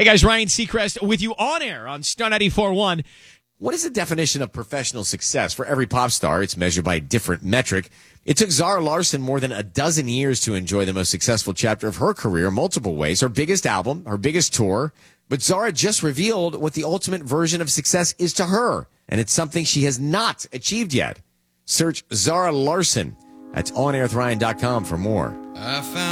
Hey guys, Ryan Seacrest with you on air on Star 94.1. What is the definition of professional success? For every pop star, it's measured by a different metric. It took Zara Larsson more than a dozen years to enjoy the most successful chapter of her career multiple ways. Her biggest album, her biggest tour. But Zara just revealed what the ultimate version of success is to her. And it's something she has not achieved yet. Search Zara Larsson. That's onairwithryan.com for more. I found